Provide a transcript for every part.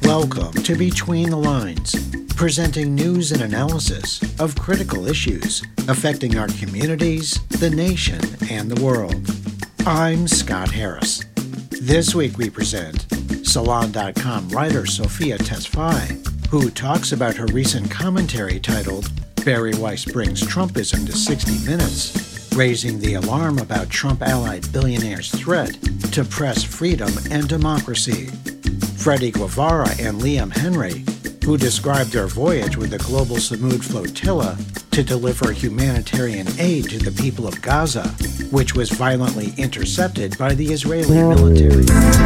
Welcome to Between the Lines, presenting news and analysis of critical issues affecting our communities, the nation, and the world. I'm Scott Harris. This week we present Salon.com writer Sophia Tesfaye, who talks about her recent commentary titled Bari Weiss Brings Trumpism to 60 Minutes, raising the alarm about Trump-allied billionaires' threat to press freedom and democracy. Freddie Guevara and Liam Henry, who described their voyage with the Global Samud Flotilla to deliver humanitarian aid to the people of Gaza, which was violently intercepted by the Israeli military.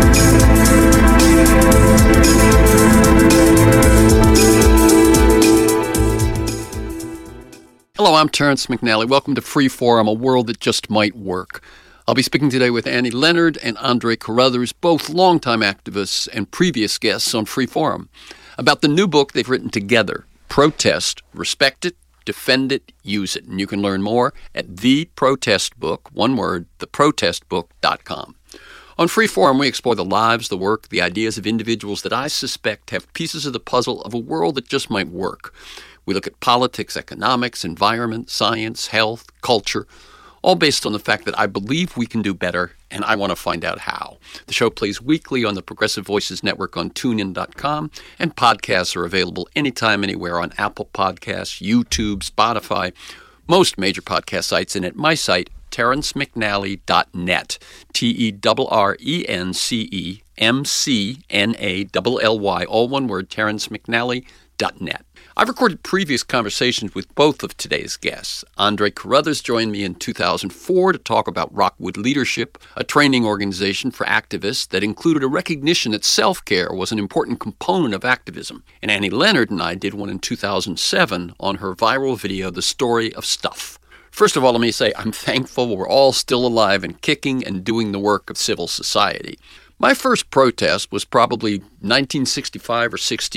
Hello, I'm Terrence McNally. Welcome to Free Forum, a world that just might work. I'll be speaking today with Annie Leonard and Andre Carruthers, both longtime activists and previous guests on Free Forum, about the new book they've written together, Protest, Respect It, Defend It, Use It. And you can learn more at The Protest Book, one word, theprotestbook.com. On Free Forum, we explore the lives, the work, the ideas of individuals that I suspect have pieces of the puzzle of a world that just might work. We look at politics, economics, environment, science, health, culture, all based on the fact that I believe we can do better, and I want to find out how. The show plays weekly on the Progressive Voices Network on TuneIn.com, and podcasts are available anytime, anywhere on Apple Podcasts, YouTube, Spotify, most major podcast sites, and at my site, terrencemcnally.net, TERRENCEMCNALLY, all one word, terrencemcnally.net. I've recorded previous conversations with both of today's guests. Andre Carruthers joined me in 2004 to talk about Rockwood Leadership, a training organization for activists that included a recognition that self-care was an important component of activism. And Annie Leonard and I did one in 2007 on her viral video, The Story of Stuff. First of all, let me say I'm thankful we're all still alive and kicking and doing the work of civil society. My first protest was probably 1965 or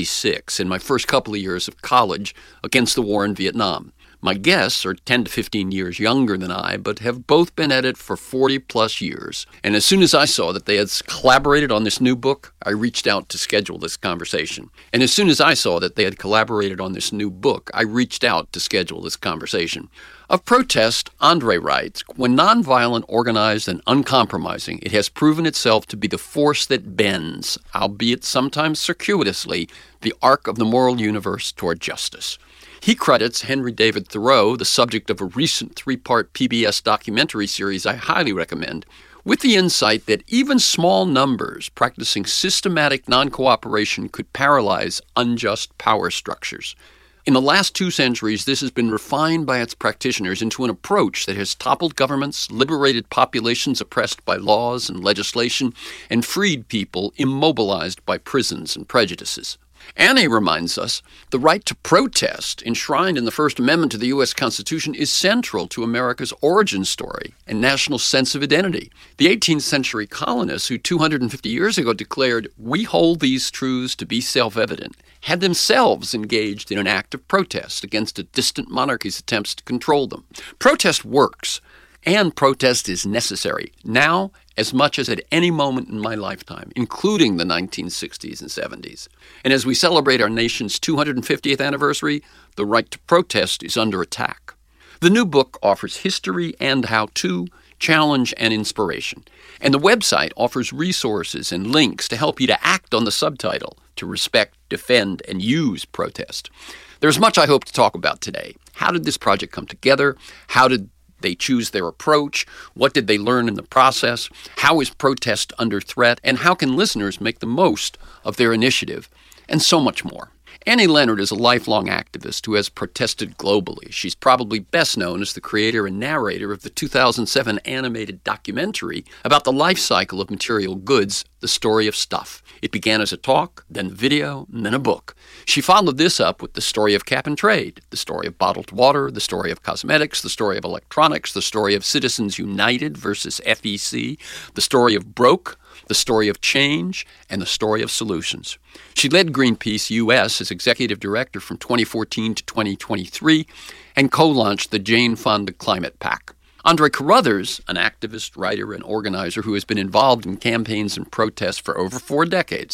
66 in my first couple of years of college against the war in Vietnam. My guests are 10 to 15 years younger than I, but have both been at it for 40 plus years. And as soon as I saw that they had collaborated on this new book, I reached out to schedule this conversation. And as soon as I saw that they had collaborated on this new book, I reached out to schedule this conversation. Of Protest, Andre writes, when nonviolent, organized, and uncompromising, it has proven itself to be the force that bends, albeit sometimes circuitously, the arc of the moral universe toward justice. He credits Henry David Thoreau, the subject of a recent 3-part PBS documentary series I highly recommend, with the insight that even small numbers practicing systematic non-cooperation could paralyze unjust power structures. In the last 2 centuries, this has been refined by its practitioners into an approach that has toppled governments, liberated populations oppressed by laws and legislation, and freed people immobilized by prisons and prejudices. Annie reminds us the right to protest, enshrined in the First Amendment to the U.S. Constitution, is central to America's origin story and national sense of identity. The 18th century colonists, who 250 years ago declared, "We hold these truths to be self-evident," had themselves engaged in an act of protest against a distant monarchy's attempts to control them. Protest works, and protest is necessary, now as much as at any moment in my lifetime, including the 1960s and 70s. And as we celebrate our nation's 250th anniversary, the right to protest is under attack. The new book offers history and how-to, challenge, and inspiration. And the website offers resources and links to help you to act on the subtitle, to respect, defend, and use protest. There's much I hope to talk about today. How did this project come together? How did they choose their approach? What did they learn in the process? How is protest under threat? And how can listeners make the most of their initiative? And so much more. Annie Leonard is a lifelong activist who has protested globally. She's probably best known as the creator and narrator of the 2007 animated documentary about the life cycle of material goods, The Story of Stuff. It began as a talk, then a video, and then a book. She followed this up with The Story of Cap and Trade, the story of bottled water, the story of cosmetics, the story of electronics, the story of Citizens United versus FEC, the story of Broke, the story of change, and the story of solutions. She led Greenpeace U.S. as executive director from 2014 to 2023 and co-launched the Jane Fonda Climate PAC. Andre Carruthers, an activist, writer, and organizer who has been involved in campaigns and protests for over 4 decades,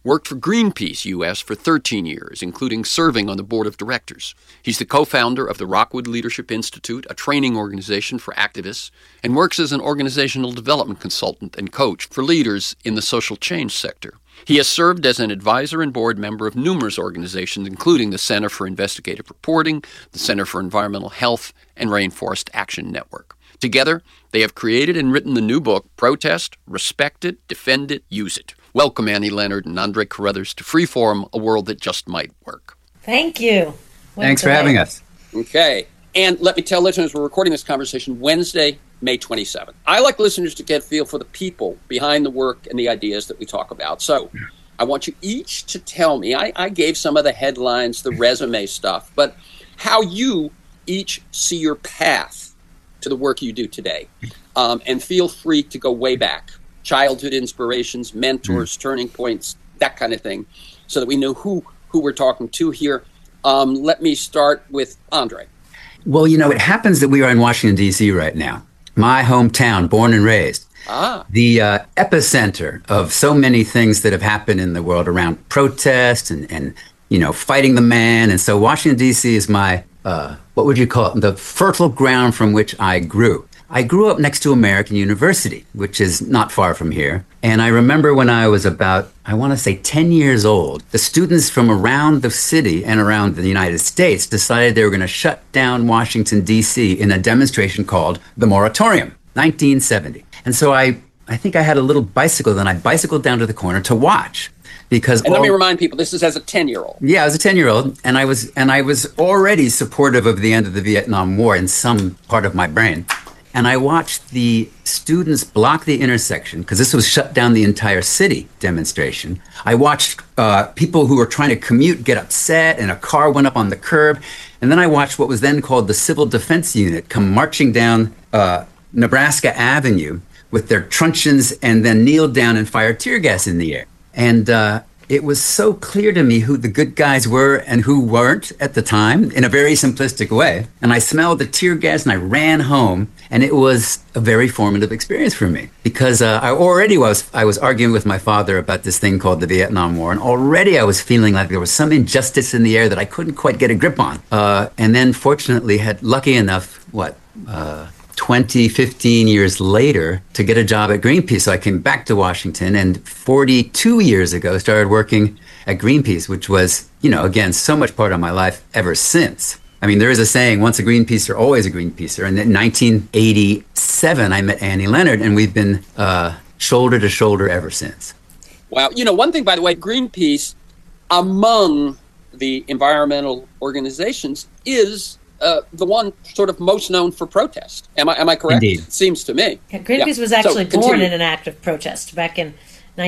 worked for Greenpeace U.S. for 13 years, including serving on the board of directors. He's the co-founder of the Rockwood Leadership Institute, a training organization for activists, and works as an organizational development consultant and coach for leaders in the social change sector. He has served as an advisor and board member of numerous organizations, including the Center for Investigative Reporting, the Center for Environmental Health, and Rainforest Action Network. Together, they have created and written the new book, Protest, Respect It, Defend It, Use It. Welcome, Annie Leonard and Andre Carruthers, to Freeform, a world that just might work. Thank you. Thanks for having us. Okay. And let me tell listeners, we're recording this conversation Wednesday, May 27th. I like listeners to get a feel for the people behind the work and the ideas that we talk about. So I want you each to tell me, I gave some of the headlines, the resume stuff, but how you each see your path to the work you do today. And feel free to go way back. Childhood inspirations, mentors, turning points, that kind of thing, so that we know who we're talking to here. Let me start with Andre. Well, it happens that we are in Washington, D.C. right now. My hometown, born and raised. The epicenter of so many things that have happened in the world around protest and fighting the man. And so Washington, D.C. is my, what would you call it, the fertile ground from which I grew. I grew up next to American University, which is not far from here. And I remember when I was about, 10 years old, the students from around the city and around the United States decided they were going to shut down Washington, D.C. in a demonstration called the Moratorium, 1970. And so I think I had a little bicycle, then I bicycled down to the corner to watch. And let me remind people, this is as a 10-year-old. Yeah, I was a 10-year-old, and I was already supportive of the end of the Vietnam War in some part of my brain. And I watched the students block the intersection, because this was shut down the entire city demonstration. I watched people who were trying to commute get upset, and a car went up on the curb. And then I watched what was then called the Civil Defense Unit come marching down Nebraska Avenue with their truncheons and then kneel down and fire tear gas in the air. And it was so clear to me who the good guys were and who weren't at the time in a very simplistic way. And I smelled the tear gas and I ran home. And it was a very formative experience for me because I was arguing with my father about this thing called the Vietnam War. And already I was feeling like there was some injustice in the air that I couldn't quite get a grip on. And then fortunately had lucky enough, 15 years later to get a job at Greenpeace. So I came back to Washington and 42 years ago started working at Greenpeace, which was, again, so much part of my life ever since. I mean, there is a saying, once a Greenpeacer, always a Greenpeacer. And in 1987, I met Annie Leonard, and we've been shoulder to shoulder ever since. Wow. One thing, by the way, Greenpeace, among the environmental organizations, is the one sort of most known for protest. Am I correct? Indeed. It seems to me. Yeah, Greenpeace was actually born in an act of protest back in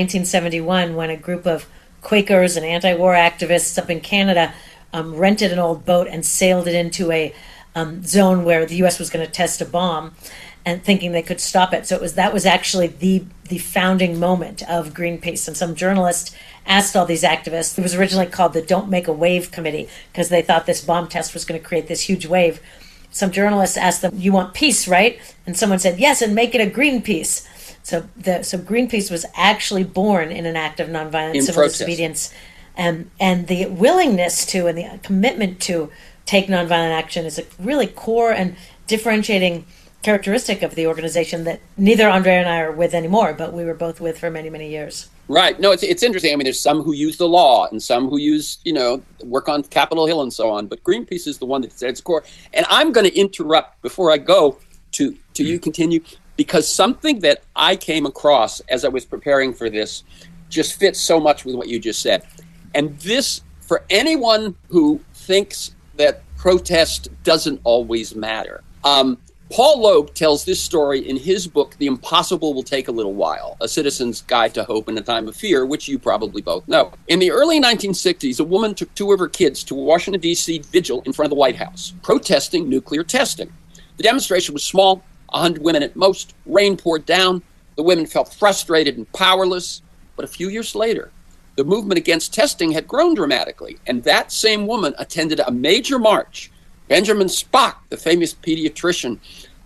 1971 when a group of Quakers and anti-war activists up in Canada rented an old boat and sailed it into a zone where the U.S. was going to test a bomb, and thinking they could stop it. So that was actually the founding moment of Greenpeace. And some journalist asked all these activists, it was originally called the Don't Make a Wave Committee, because they thought this bomb test was going to create this huge wave. Some journalists asked them, you want peace, right? And someone said, yes, and make it a green peace. So Greenpeace was actually born in an act of nonviolent civil disobedience. And the willingness to and the commitment to take nonviolent action is a really core and differentiating characteristic of the organization that neither Andre and I are with anymore, but we were both with for many, many years. Right. No, it's interesting. I mean, there's some who use the law and some who use, work on Capitol Hill and so on. But Greenpeace is the one that's at its core. And I'm going to interrupt before I go to you continue, because something that I came across as I was preparing for this just fits so much with what you just said. And this, for anyone who thinks that protest doesn't always matter, Paul Loeb tells this story in his book, The Impossible Will Take a Little While, A Citizen's Guide to Hope in a Time of Fear, which you probably both know. In the early 1960s, a woman took two of her kids to a Washington, D.C. vigil in front of the White House, protesting nuclear testing. The demonstration was small, 100 women at most. Rain poured down. The women felt frustrated and powerless. But a few years later, the movement against testing had grown dramatically, and that same woman attended a major march. Benjamin Spock, the famous pediatrician,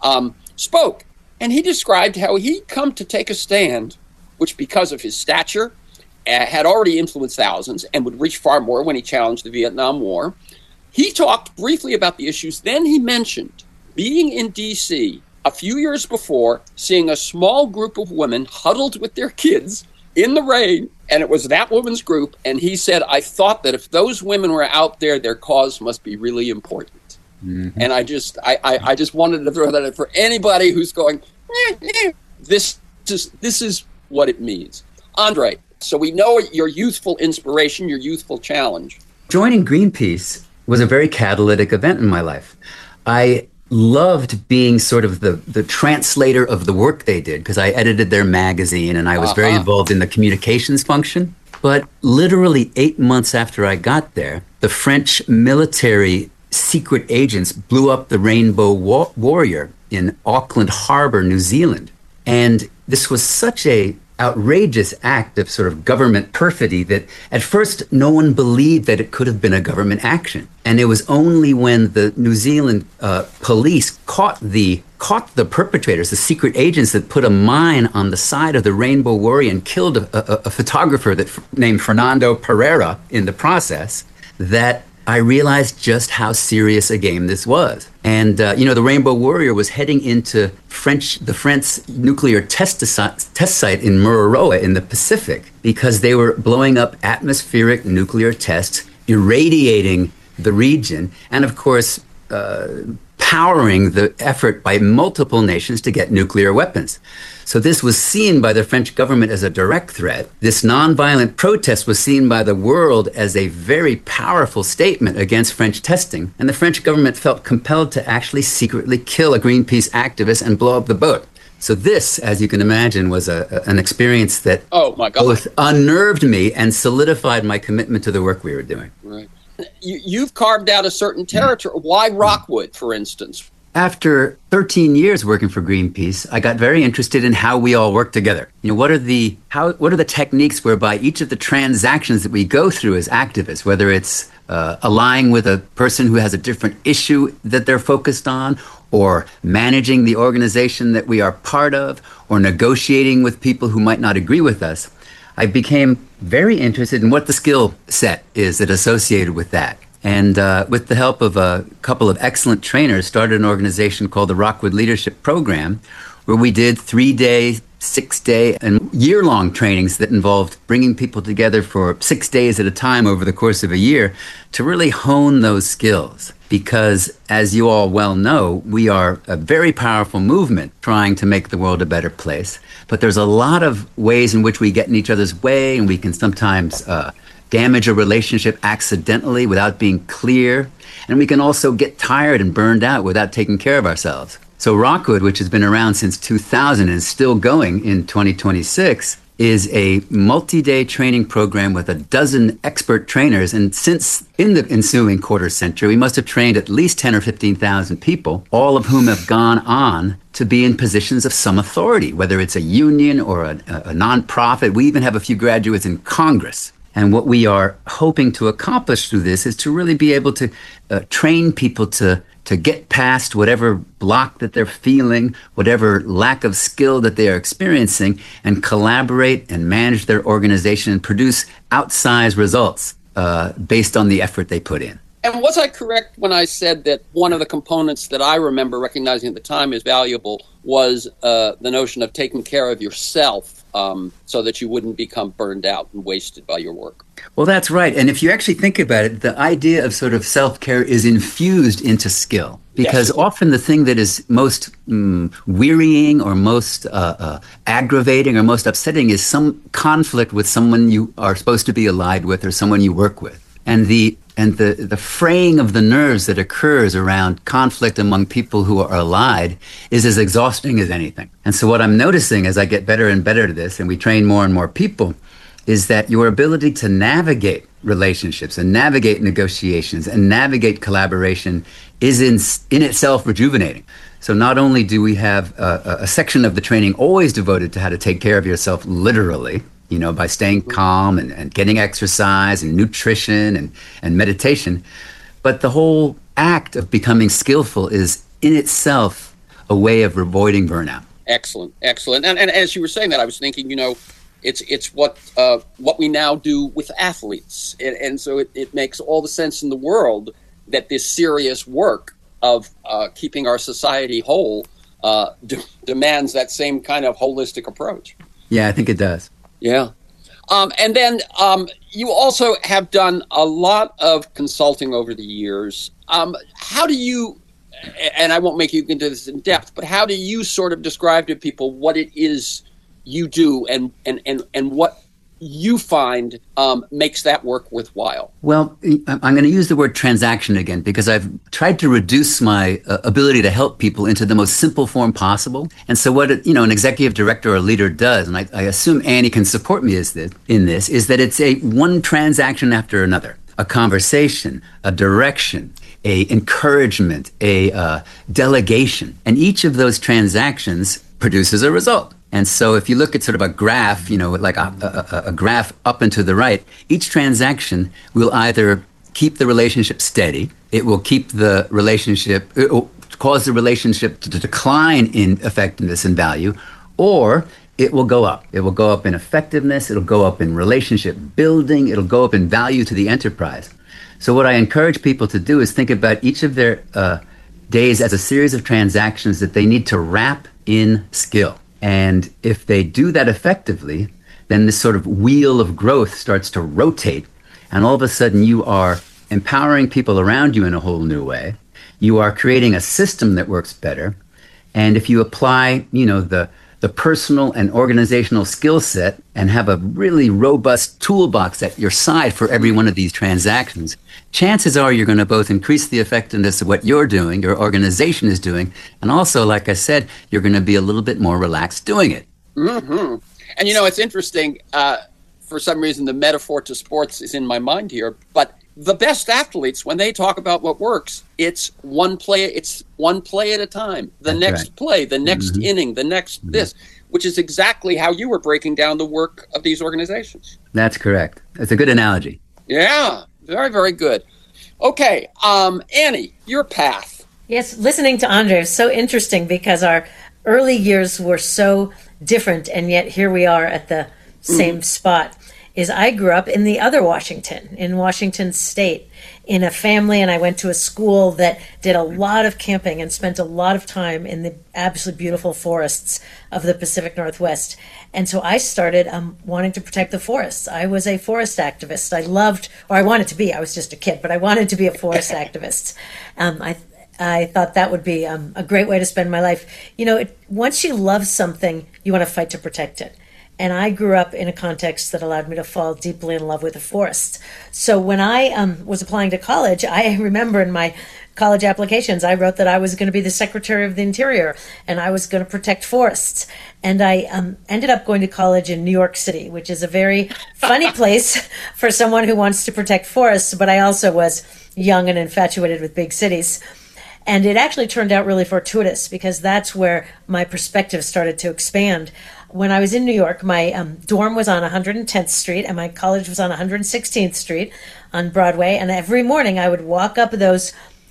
spoke, and he described how he'd come to take a stand, which because of his stature had already influenced thousands and would reach far more when he challenged the Vietnam War. He talked briefly about the issues. Then he mentioned being in D.C. a few years before, seeing a small group of women huddled with their kids in the rain, and it was that woman's group. And he said, I thought that if those women were out there, their cause must be really important. Mm-hmm. And I just wanted to throw that in for anybody who's going, this is what it means. Andre, so we know your youthful inspiration, your youthful challenge. Joining Greenpeace was a very catalytic event in my life. I loved being sort of the translator of the work they did, because I edited their magazine and I was very involved in the communications function. But literally 8 months after I got there, the French military secret agents blew up the Rainbow Warrior in Auckland Harbour, New Zealand. And this was such a outrageous act of sort of government perfidy that at first no one believed that it could have been a government action. And it was only when the New Zealand police caught the perpetrators, the secret agents that put a mine on the side of the Rainbow Warrior and killed a photographer named Fernando Pereira in the process, that I realized just how serious a game this was. And, the Rainbow Warrior was heading into the French nuclear test site in Mururoa in the Pacific, because they were blowing up atmospheric nuclear tests, irradiating the region, and of course, powering the effort by multiple nations to get nuclear weapons. So this was seen by the French government as a direct threat. This nonviolent protest was seen by the world as a very powerful statement against French testing. And the French government felt compelled to actually secretly kill a Greenpeace activist and blow up the boat. So this, as you can imagine, was an experience that both unnerved me and solidified my commitment to the work we were doing. Right. You've carved out a certain territory. Why Rockwood, for instance? After 13 years working for Greenpeace, I got very interested in how we all work together. What are the techniques whereby each of the transactions that we go through as activists, whether it's allying with a person who has a different issue that they're focused on, or managing the organization that we are part of, or negotiating with people who might not agree with us, I became very interested in what the skill set is that associated with that. And with the help of a couple of excellent trainers, started an organization called the Rockwood Leadership Program, where we did 3-day, 6-day, and year-long trainings that involved bringing people together for 6 days at a time over the course of a year to really hone those skills. Because, as you all well know, we are a very powerful movement trying to make the world a better place. But there's a lot of ways in which we get in each other's way, and we can sometimes damage a relationship accidentally without being clear. And we can also get tired and burned out without taking care of ourselves. So Rockwood, which has been around since 2000 and is still going in 2026, is a multi-day training program with 12 expert trainers. And since in the ensuing quarter century, we must have trained at least 10 or 15,000 people, all of whom have gone on to be in positions of some authority, whether it's a union or a nonprofit. We even have a few graduates in Congress. And what we are hoping to accomplish through this is to really be able to train people to get past whatever block that they're feeling, whatever lack of skill that they are experiencing, and collaborate and manage their organization and produce outsized results based on the effort they put in. And was I correct when I said that one of the components that I remember recognizing at the time as valuable was the notion of taking care of yourself so that you wouldn't become burned out and wasted by your work? Well, that's right. And if you actually think about it, the idea of sort of self-care is infused into skill. Because often the thing that is most wearying or most aggravating or most upsetting is some conflict with someone you are supposed to be allied with or someone you work with. And the fraying of the nerves that occurs around conflict among people who are allied is as exhausting as anything. And so what I'm noticing as I get better and better at this, and we train more and more people, is that your ability to navigate relationships and navigate negotiations and navigate collaboration is in itself rejuvenating. So not only do we have a section of the training always devoted to how to take care of yourself literally, by staying calm and getting exercise and nutrition and meditation. But the whole act of becoming skillful is in itself a way of avoiding burnout. Excellent. And as you were saying that, I was thinking, It's what we now do with athletes, and so it makes all the sense in the world that this serious work of keeping our society whole demands that same kind of holistic approach. Yeah, I think it does. Yeah. And then you also have done a lot of consulting over the years. How do you, and I won't make you into this in depth, but how do you sort of describe to people what it is you do and what you find makes that work worthwhile? Well, I'm going to use the word transaction again because I've tried to reduce my ability to help people into the most simple form possible. And so what an executive director or leader does, and I assume Annie can support me is that it's a one transaction after another, a conversation, a direction, a encouragement, a delegation. And each of those transactions produces a result. And so if you look at sort of a graph, like a graph up and to the right, each transaction will either keep the relationship steady, it will cause the relationship to decline in effectiveness and value, or it will go up. It will go up in effectiveness, it'll go up in relationship building, it'll go up in value to the enterprise. So what I encourage people to do is think about each of their days as a series of transactions that they need to wrap in skill. And if they do that effectively, then this sort of wheel of growth starts to rotate. And all of a sudden you are empowering people around you in a whole new way. You are creating a system that works better. And if you apply, the personal and organizational skill set and have a really robust toolbox at your side for every one of these transactions, chances are you're going to both increase the effectiveness of what you're doing, your organization is doing, and also, like I said, you're going to be a little bit more relaxed doing it. Mm-hmm. And it's interesting, for some reason the metaphor to sports is in my mind here, but the best athletes, when they talk about what works, it's one play at a time. The next play, the next inning, the next this, which is exactly how you were breaking down the work of these organizations. That's correct. That's a good analogy. Yeah, very, very good. Okay, Annie, your path. Yes, listening to Andre is so interesting because our early years were so different, and yet here we are at the same spot. I grew up in the other Washington, in Washington State, in a family, and I went to a school that did a lot of camping and spent a lot of time in the absolutely beautiful forests of the Pacific Northwest. And so I started wanting to protect the forests. I was a forest activist. I wanted to be, I was just a kid, but I wanted to be a forest activist. I thought that would be a great way to spend my life. Once you love something, you want to fight to protect it. And I grew up in a context that allowed me to fall deeply in love with the forest. So when I was applying to college, I remember in my college applications, I wrote that I was going to be the Secretary of the Interior and I was going to protect forests. And I ended up going to college in New York City, which is a very funny place for someone who wants to protect forests. But I also was young and infatuated with big cities. And it actually turned out really fortuitous because that's where my perspective started to expand. When I was in New York, my dorm was on 110th Street and my college was on 116th Street on Broadway. And every morning I would walk up those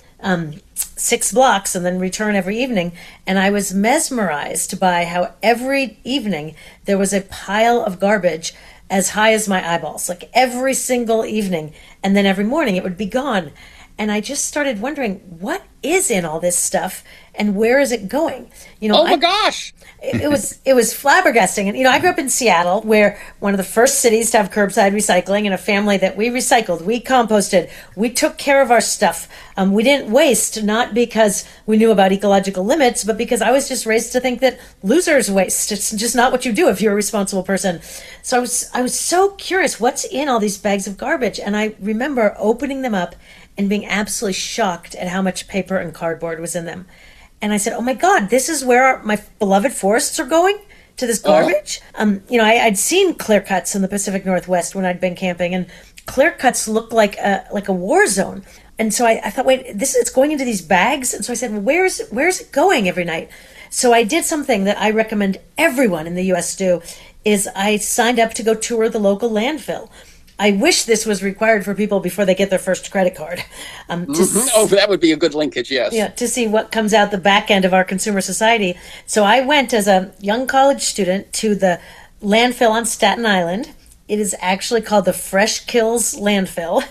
6 blocks and then return every evening. And I was mesmerized by how every evening there was a pile of garbage as high as my eyeballs, like every single evening. And then every morning it would be gone. And I just started wondering, what is in all this stuff and where is it going? Oh my gosh! It was flabbergasting. And, I grew up in Seattle, where one of the first cities to have curbside recycling, and a family that we recycled, we composted, we took care of our stuff. We didn't waste, not because we knew about ecological limits, but because I was just raised to think that losers waste. It's just not what you do if you're a responsible person. So I was so curious, what's in all these bags of garbage? And I remember opening them up and being absolutely shocked at how much paper and cardboard was in them. And I said, oh my God, this is where my beloved forests are going, to this garbage? I'd seen clear cuts in the Pacific Northwest when I'd been camping, and clear cuts looked like a war zone. And so I thought, wait, it's going into these bags? And so I said, well, where's it going every night? So I did something that I recommend everyone in the U.S. do, is I signed up to go tour the local landfill. I wish this was required for people before they get their first credit card. That would be a good linkage, yes. Yeah, to see what comes out the back end of our consumer society. So I went as a young college student to the landfill on Staten Island. It is actually called the Fresh Kills Landfill.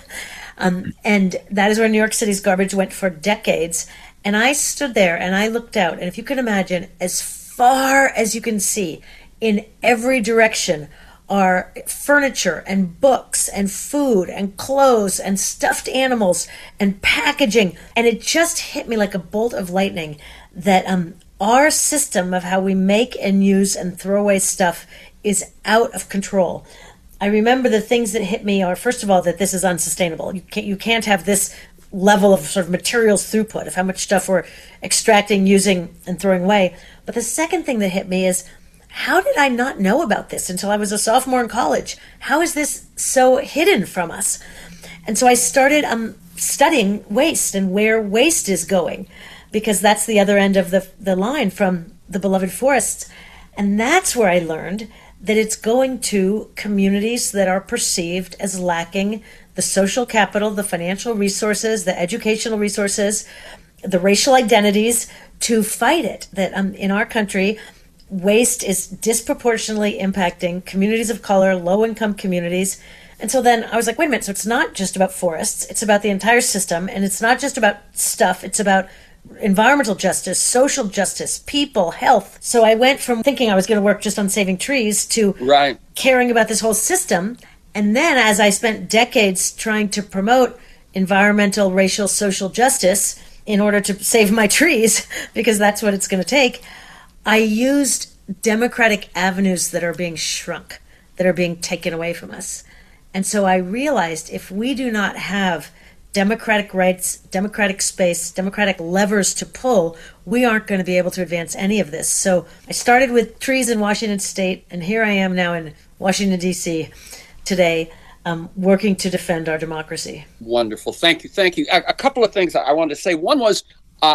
And that is where New York City's garbage went for decades. And I stood there and I looked out. And if you can imagine, as far as you can see, in every direction are furniture and books and food and clothes and stuffed animals and packaging. And it just hit me like a bolt of lightning that our system of how we make and use and throw away stuff is out of control. I remember the things that hit me are, first of all, that this is unsustainable. You can't have this level of sort of materials throughput of how much stuff we're extracting, using, and throwing away. But the second thing that hit me is, how did I not know about this until I was a sophomore in college? How is this so hidden from us? And so I started studying waste and where waste is going, because that's the other end of the line from the beloved forests. And that's where I learned that it's going to communities that are perceived as lacking the social capital, the financial resources, the educational resources, the racial identities to fight it. That in our country, waste is disproportionately impacting communities of color, low-income communities. And so then I was like, wait a minute, so it's not just about forests, it's about the entire system, and it's not just about stuff, it's about environmental justice, social justice, people, health. So I went from thinking I was going to work just on saving trees to caring about this whole system. And then as I spent decades trying to promote environmental, racial, social justice in order to save my trees, because that's what it's going to take, I used democratic avenues that are being shrunk, that are being taken away from us. And so I realized if we do not have democratic rights, democratic space, democratic levers to pull, we aren't going to be able to advance any of this. So I started with trees in Washington State, and here I am now in Washington, D.C. today, working to defend our democracy. Wonderful. Thank you. Thank you. A couple of things I wanted to say. One was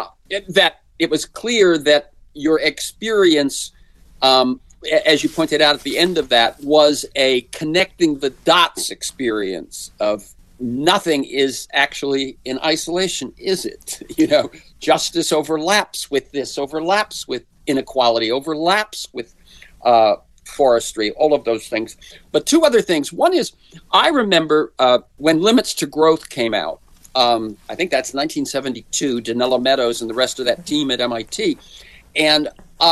that it was clear that your experience, as you pointed out at the end of that, was a connecting the dots experience of nothing is actually in isolation, is it? You know, justice overlaps with this, overlaps with inequality, overlaps with forestry, all of those things. But two other things. One is, I remember when Limits to Growth came out, I think that's 1972, Donella Meadows and the rest of that team at MIT. And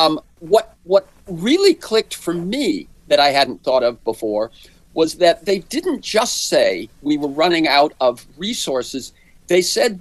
what really clicked for me that I hadn't thought of before was that they didn't just say we were running out of resources. They said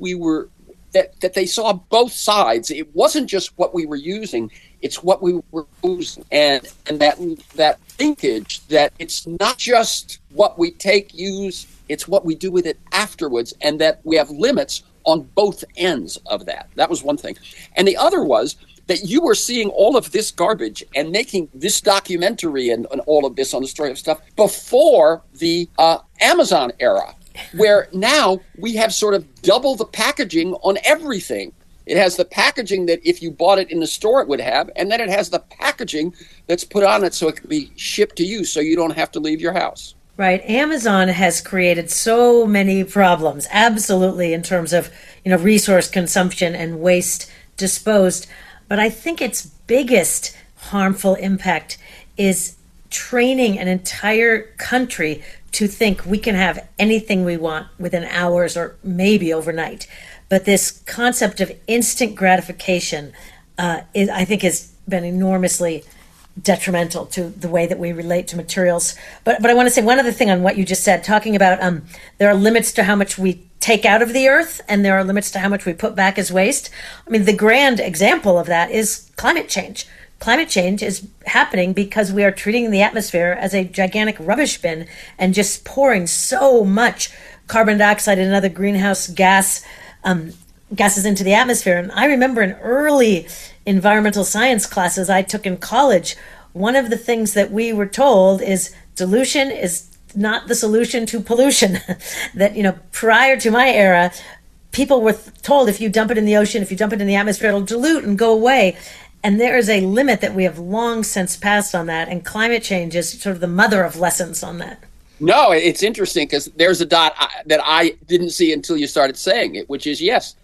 that they saw both sides. It wasn't just what we were using, it's what we were using. And that linkage that it's not just what we use, it's what we do with it afterwards, and that we have limits on both ends of that. That was one thing. And the other was that you were seeing all of this garbage and making this documentary and all of this on the story of stuff before the Amazon era, where now we have sort of double the packaging on everything. It has the packaging that if you bought it in the store it would have, and then it has the packaging that's put on it so it can be shipped to you so you don't have to leave your house. Right. Amazon has created so many problems, absolutely, in terms of, resource consumption and waste disposed. But I think its biggest harmful impact is training an entire country to think we can have anything we want within hours or maybe overnight. But this concept of instant gratification, I think, has been enormously detrimental to the way that we relate to materials. But I want to say one other thing on what you just said, talking about there are limits to how much we take out of the earth, and there are limits to how much we put back as waste. I mean, the grand example of that is climate change. Climate change is happening because we are treating the atmosphere as a gigantic rubbish bin and just pouring so much carbon dioxide and other greenhouse gases into the atmosphere. And I remember in early environmental science classes I took in college, one of the things that we were told is dilution is not the solution to pollution. That, prior to my era, people were told if you dump it in the ocean, if you dump it in the atmosphere, it'll dilute and go away. And there is a limit that we have long since passed on that. And climate change is sort of the mother of lessons on that. No, it's interesting because there's a dot that I didn't see until you started saying it, which is yes.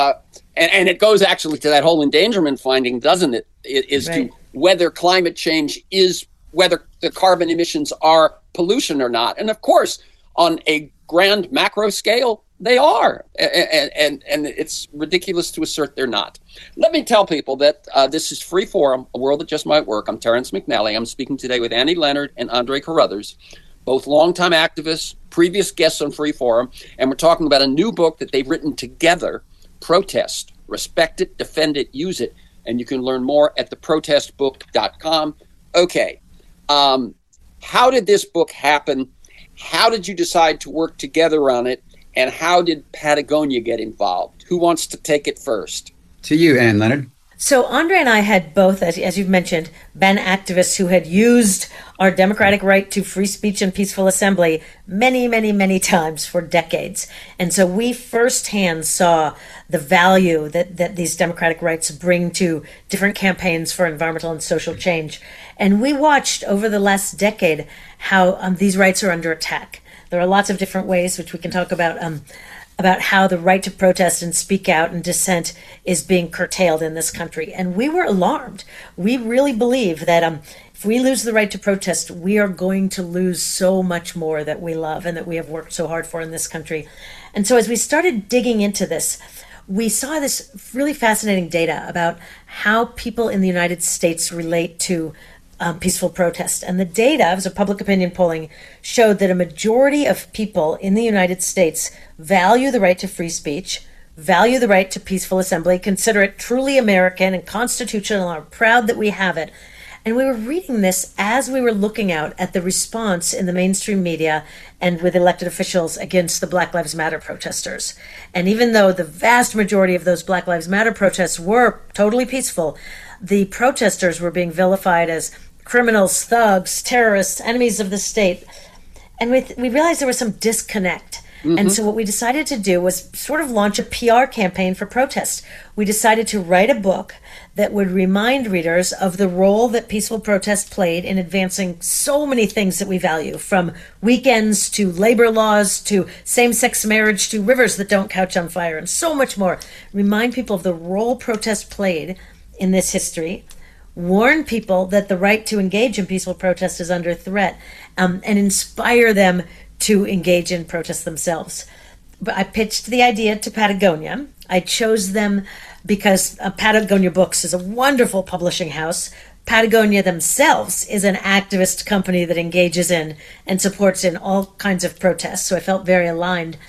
And it goes actually to that whole endangerment finding, doesn't it? It is right. To whether climate change is, whether the carbon emissions are pollution or not. And of course, on a grand macro scale, they are. And it's ridiculous to assert they're not. Let me tell people that this is Free Forum, A World That Just Might Work. I'm Terrence McNally. I'm speaking today with Annie Leonard and Andre Carruthers, both longtime activists, previous guests on Free Forum, and we're talking about a new book that they've written together, Protest, Respect It, Defend It, Use It, and you can learn more at theprotestbook.com. Okay, how did this book happen? How did you decide to work together on it? And how did Patagonia get involved? Who wants to take it first? To you, Ann Leonard. So Andre and I had both, as you've mentioned, been activists who had used our democratic right to free speech and peaceful assembly many, many, many times for decades. And so we firsthand saw the value that these democratic rights bring to different campaigns for environmental and social change. And we watched over the last decade how these rights are under attack. There are lots of different ways which we can talk about how the right to protest and speak out and dissent is being curtailed in this country. And we were alarmed. We really believe that if we lose the right to protest, we are going to lose so much more that we love and that we have worked so hard for in this country. And so as we started digging into this, we saw this really fascinating data about how people in the United States relate to peaceful protest. And the data, it was a public opinion polling, showed that a majority of people in the United States value the right to free speech, value the right to peaceful assembly, consider it truly American and constitutional, and are proud that we have it. And we were reading this as we were looking out at the response in the mainstream media and with elected officials against the Black Lives Matter protesters. And even though the vast majority of those Black Lives Matter protests were totally peaceful, the protesters were being vilified as criminals, thugs, terrorists, enemies of the state. And we realized there was some disconnect. Mm-hmm. And so what we decided to do was sort of launch a PR campaign for protest. We decided to write a book that would remind readers of the role that peaceful protest played in advancing so many things that we value, from weekends to labor laws to same-sex marriage to rivers that don't catch on fire and so much more. Remind people of the role protest played in this history, warn people that the right to engage in peaceful protest is under threat, and inspire them to engage in protest themselves. But I pitched the idea to Patagonia. I chose them because Patagonia Books is a wonderful publishing house. Patagonia themselves is an activist company that engages in and supports in all kinds of protests, so I felt very aligned.